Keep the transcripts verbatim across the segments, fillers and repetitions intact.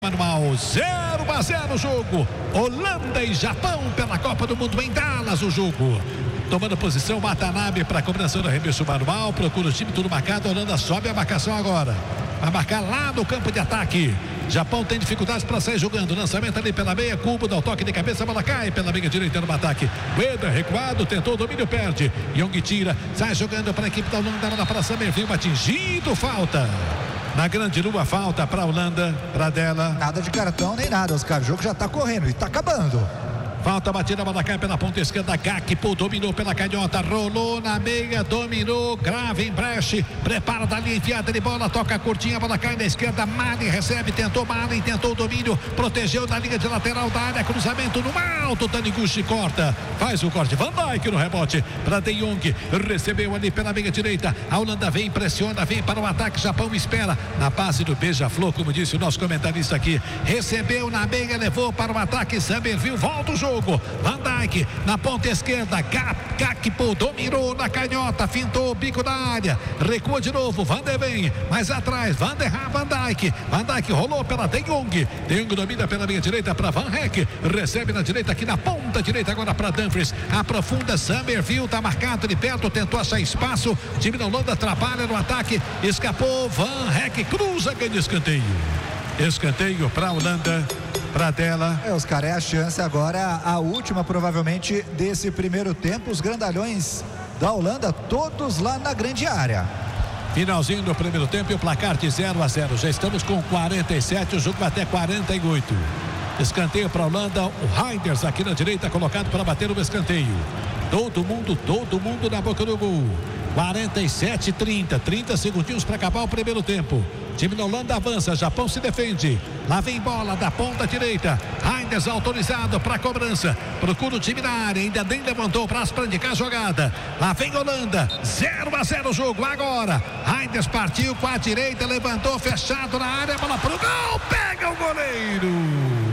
Manual, zero a zero o jogo. Holanda e Japão pela Copa do Mundo em Dallas, o jogo. Tomando posição, Watanabe para a cobrança do arremesso manual. Procura o time, tudo marcado. A Holanda sobe a marcação agora. Vai marcar lá no campo de ataque. Japão tem dificuldades para sair jogando. Lançamento ali pela meia. Cubo dá o toque de cabeça. A bola cai pela meia direita no ataque. Ueda recuado. Tentou o domínio, perde. Young tira. Sai jogando para a equipe da Holanda. Lá para Summerville. Atingido. Falta. Na grande lua, falta para a Holanda, para dela. Nada de cartão nem nada, Oscar. O jogo já está correndo e está acabando. Falta batida, a bola cai pela ponta esquerda. Gakpo dominou pela canhota, rolou na meia, dominou, grave em breche, prepara dali, enfiada de bola, toca curtinha, a bola cai na esquerda. Malen recebe, tentou Malen, tentou o domínio, protegeu na linha de lateral da área, cruzamento no alto, Taniguchi corta, faz o corte, Van Dijk no rebote para De Jong, recebeu ali pela meia direita. A Holanda vem, pressiona, vem para o ataque. Japão espera na base do beija-flor, como disse o nosso comentarista aqui. Recebeu na meia, levou para o ataque. Summerville volta o jogo. Van Dijk na ponta esquerda. Gakpo dominou na canhota, fintou o bico da área, recua de novo. Van de Ven mais atrás. Van der Haar, Van Dijk. Van Dijk rolou pela De Jong. De Jong domina pela linha direita para Van Heck. Recebe na direita aqui na ponta direita agora para Dumfries. Aprofunda. Summerville tá marcado de perto, tentou achar espaço. O time da Holanda atrapalha no ataque. Escapou. Van Heck cruza, ganha escanteio. Escanteio para a Holanda. Para dela. É, Oscar, é a chance agora, a última provavelmente desse primeiro tempo. Os grandalhões da Holanda todos lá na grande área. Finalzinho do primeiro tempo e o placar de zero a zero. Já estamos com quarenta e sete, o jogo vai até quarenta e oito. Escanteio para a Holanda. O Reinders aqui na direita colocado para bater o escanteio. Todo mundo, todo mundo na boca do gol. quarenta e sete, trinta. trinta segundinhos para acabar o primeiro tempo. Time da Holanda avança, Japão se defende. Lá vem bola da ponta direita. Reinders autorizado para cobrança. Procura o time na área, ainda nem levantou para indicar a jogada. Lá vem Holanda, zero a zero o jogo agora. Reinders partiu com a direita, levantou, fechado na área, bola pro gol, pega o goleiro.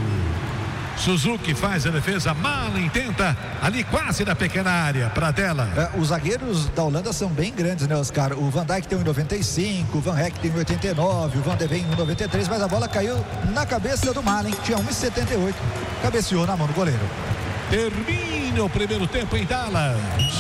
Suzuki faz a defesa, Malen tenta ali quase na pequena área para dela. É, os zagueiros da Holanda são bem grandes, né, Oscar? O Van Dijk tem um noventa e cinco, o Van Heck tem um oitenta e nove, o Van de Ven um noventa e três, mas a bola caiu na cabeça do Malen, que tinha um e setenta e oito, cabeceou na mão do goleiro. Termina o primeiro tempo em Dallas.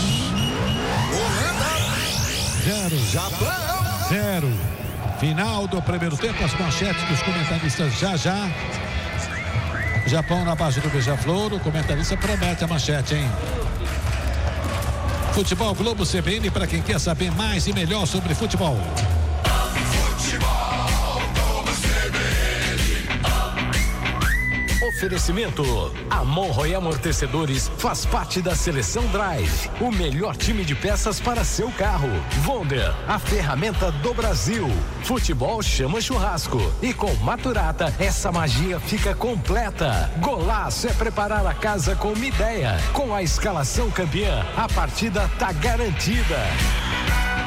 Zero. Japão. Zero. Final do primeiro tempo, as manchetes dos comentaristas já já. Japão na base do beija-flor, o comentarista promete a manchete, hein? Futebol Globo C B N para quem quer saber mais e melhor sobre futebol. Futebol Globo C B N. Oferecimento: Amorro e Amortecedores faz parte da Seleção Drive, o melhor time de peças para seu carro. Wonder, a ferramenta do Brasil. Futebol chama churrasco e com Maturata essa magia fica completa. Golaço é preparar a casa com uma ideia. Com a escalação campeã, a partida tá garantida.